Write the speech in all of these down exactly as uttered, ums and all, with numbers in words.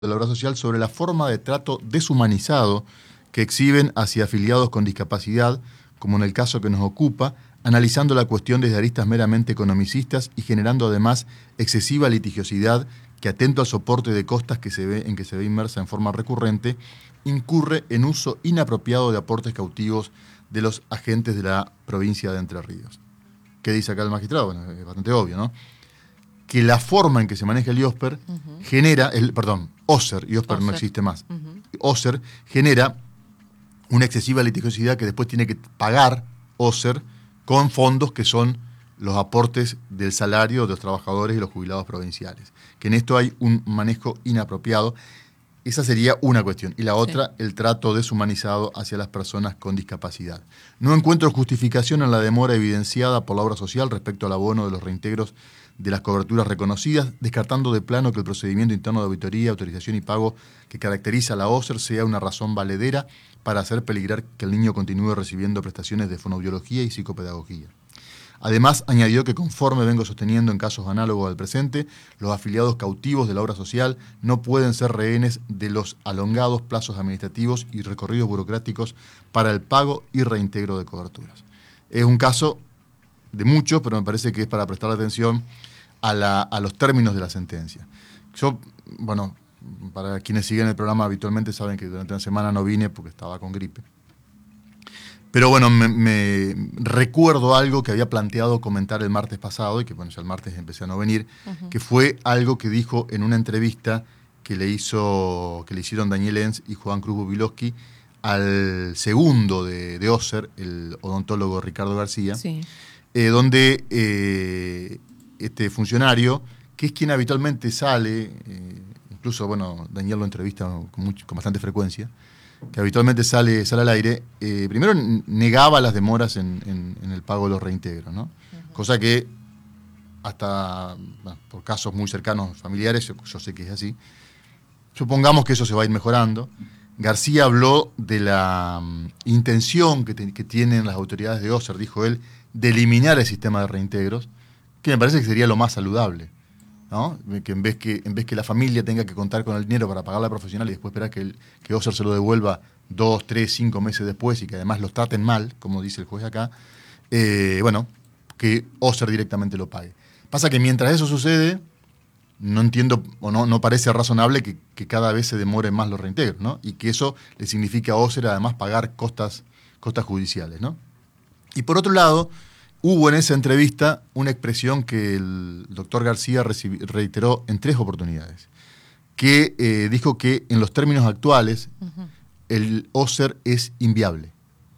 de la obra social sobre la forma de trato deshumanizado que exhiben hacia afiliados con discapacidad, como en el caso que nos ocupa, analizando la cuestión desde aristas meramente economicistas y generando además excesiva litigiosidad que, atento al soporte de costas que se ve, en que se ve inmersa en forma recurrente, incurre en uso inapropiado de aportes cautivos de los agentes de la provincia de Entre Ríos. ¿Qué dice acá el magistrado? Bueno, es bastante obvio, ¿no? Que la forma en que se maneja el IOSPER uh-huh. genera, el, perdón, OSER, IOSPER no existe más, uh-huh. OSER genera una excesiva litigiosidad que después tiene que pagar OSER con fondos que son los aportes del salario de los trabajadores y los jubilados provinciales. Que en esto hay un manejo inapropiado. Esa sería una cuestión. Y la otra, sí. el trato deshumanizado hacia las personas con discapacidad. No encuentro justificación en la demora evidenciada por la obra social respecto al abono de los reintegros de las coberturas reconocidas, descartando de plano que el procedimiento interno de auditoría, autorización y pago que caracteriza a la OSER sea una razón valedera para hacer peligrar que el niño continúe recibiendo prestaciones de fonoaudiología y psicopedagogía. Además, añadió que conforme vengo sosteniendo en casos análogos al presente, los afiliados cautivos de la obra social no pueden ser rehenes de los alongados plazos administrativos y recorridos burocráticos para el pago y reintegro de coberturas. Es un caso de muchos, pero me parece que es para prestar atención a, la, a los términos de la sentencia. Yo, bueno, para quienes siguen el programa habitualmente saben que durante la semana no vine porque estaba con gripe. Pero bueno, me, me recuerdo algo que había planteado comentar el martes pasado, y que bueno, ya el martes empecé a no venir, uh-huh. que fue algo que dijo en una entrevista que le hizo, que le hicieron Daniel Enz y Juan Cruz Bubilowski al segundo de, de OSER, el odontólogo Ricardo García, sí. eh, donde eh, este funcionario, que es quien habitualmente sale, eh, incluso bueno, Daniel lo entrevista con, mucho, con bastante frecuencia, que habitualmente sale, sale al aire, eh, primero negaba las demoras en, en, en el pago de los reintegros, ¿no? Uh-huh. Cosa que hasta, bueno, por casos muy cercanos familiares, yo, yo sé que es así. Supongamos que eso se va a ir mejorando. García habló de la um, intención que, te, que tienen las autoridades de OSER, dijo él, de eliminar el sistema de reintegros, que me parece que sería lo más saludable, ¿no? Que en vez que en vez que la familia tenga que contar con el dinero para pagar a la profesional y después esperar que, el, que OSER se lo devuelva dos, tres, cinco meses después y que además los traten mal, como dice el juez acá, eh, bueno, que OSER directamente lo pague. Pasa que mientras eso sucede, no entiendo o no, no parece razonable que, que cada vez se demoren más los reintegros, ¿no? Y que eso le significa a OSER además pagar costas, costas judiciales, ¿no? Y por otro lado, hubo en esa entrevista una expresión que el doctor García recibi- reiteró en tres oportunidades, que eh, dijo que en los términos actuales uh-huh. el OSER es inviable.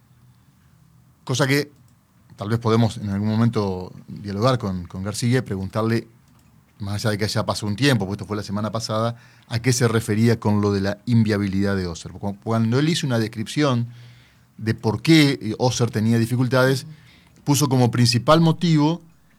Cosa que tal vez podemos en algún momento dialogar con, con García y preguntarle, más allá de que haya pasado un tiempo, porque esto fue la semana pasada, a qué se refería con lo de la inviabilidad de OSER. Cuando él hizo una descripción de por qué OSER tenía dificultades, uh-huh. puso como principal motivo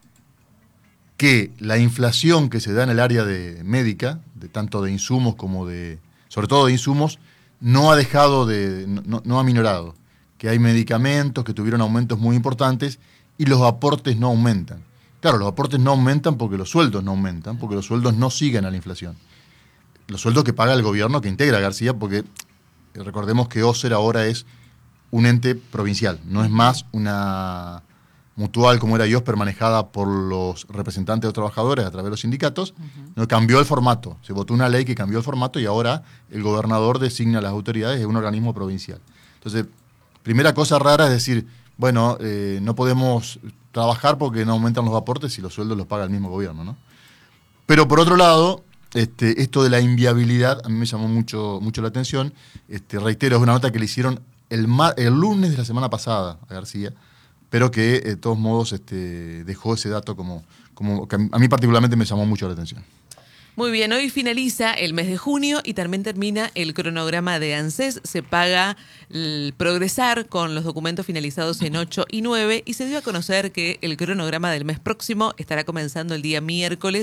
que la inflación que se da en el área de médica, de tanto de insumos como de, sobre todo de insumos, no ha dejado de, no, no ha minorado, que hay medicamentos que tuvieron aumentos muy importantes y los aportes no aumentan. Claro, los aportes no aumentan porque los sueldos no aumentan, porque los sueldos no siguen a la inflación. Los sueldos que paga el gobierno que integra García, porque recordemos que OSER ahora es un ente provincial, no es más una mutual como era IOSPER manejada por los representantes de los trabajadores a través de los sindicatos. Uh-huh. No, cambió el formato, se votó una ley que cambió el formato y ahora el gobernador designa a las autoridades de un organismo provincial. Entonces, primera cosa rara es decir, bueno, eh, no podemos trabajar porque no aumentan los aportes y los sueldos los paga el mismo gobierno, ¿no? Pero por otro lado, este, esto de la inviabilidad a mí me llamó mucho, mucho la atención. Este, reitero, es una nota que le hicieron el, mar, el lunes de la semana pasada a García, pero que de todos modos este, dejó ese dato como, como que a mí particularmente me llamó mucho la atención. Muy bien, hoy finaliza el mes de junio y también termina el cronograma de ANSES. Se paga el progresar con los documentos finalizados en ocho y nueve y se dio a conocer que el cronograma del mes próximo estará comenzando el día miércoles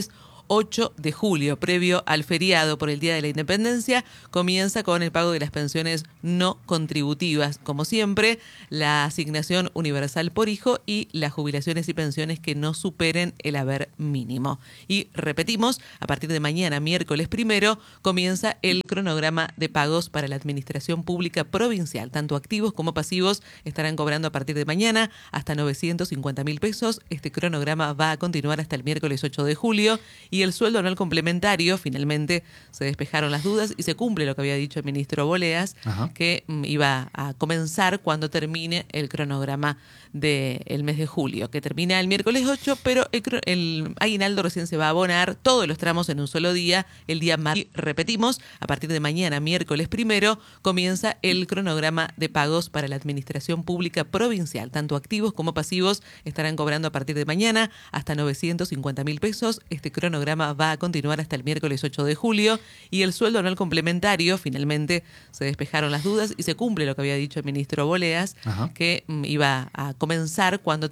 ocho de julio, previo al feriado por el Día de la Independencia. Comienza con el pago de las pensiones no contributivas, como siempre, la asignación universal por hijo y las jubilaciones y pensiones que no superen el haber mínimo. Y repetimos, a partir de mañana, miércoles primero, comienza el cronograma de pagos para la Administración Pública Provincial. Tanto activos como pasivos estarán cobrando a partir de mañana hasta novecientos cincuenta mil pesos. Este cronograma va a continuar hasta el miércoles ocho de julio. Y el sueldo anual complementario, finalmente se despejaron las dudas y se cumple lo que había dicho el ministro Boleas, Ajá. que mm, iba a comenzar cuando termine el cronograma del mes de julio, que termina el miércoles ocho, pero el, el aguinaldo recién se va a abonar todos los tramos en un solo día, el día martes. Y repetimos, a partir de mañana, miércoles primero, comienza el cronograma de pagos para la Administración Pública Provincial. Tanto activos como pasivos estarán cobrando a partir de mañana hasta novecientos cincuenta mil pesos. Este cronograma va a continuar hasta el miércoles ocho de julio. Y el sueldo anual complementario, finalmente se despejaron las dudas y se cumple lo que había dicho el ministro Boleas, Ajá. que mm, iba a comenzar cuando